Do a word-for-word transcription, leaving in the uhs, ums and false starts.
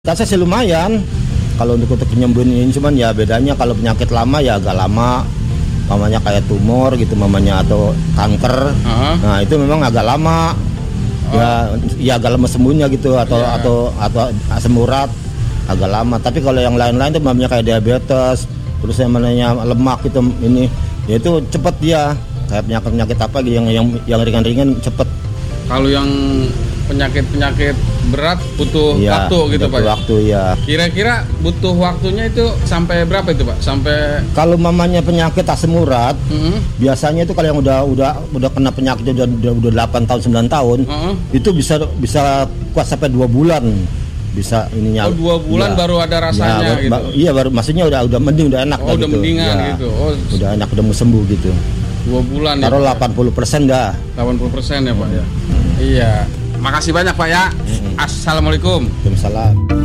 Tasnya sih lumayan kalau untuk untuk penyembuhan, cuman ya bedanya kalau penyakit lama ya agak lama, mamanya kayak tumor gitu mamanya atau kanker. Uh-huh. Nah itu memang agak lama. Oh. Ya ya agak lama sembuhnya gitu atau yeah. atau atau asam urat agak lama. Tapi kalau yang lain-lain itu mamanya kayak diabetes, terus yang namanya lemak itu ini ya itu cepet dia. Kayak penyakit-penyakit apa gitu yang yang yang ringan-ringan cepet. Kalau yang penyakit-penyakit berat butuh ya, waktu gitu Pak. Waktu ya. Kira-kira butuh waktunya itu sampai berapa itu Pak? Sampai kalau mamanya penyakit asam urat, mm-hmm. biasanya itu kalau yang udah udah udah kena penyakit udah udah, udah delapan tahun sembilan tahun, uh-huh. itu bisa bisa kuat sampai dua bulan. Bisa ininya. Oh, dua bulan ya. Baru ada rasanya ya, gitu. Ba- iya baru maksudnya udah udah mending udah enak oh, udah gitu. mendingan ya, gitu. Oh, udah enak udah mau sembuh gitu. Dua bulan taruh ya. delapan puluh persen dah. delapan puluh persen ya Pak ya. Iya. Makasih banyak Pak ya. Mm-hmm. Assalamualaikum. Waalaikumsalam.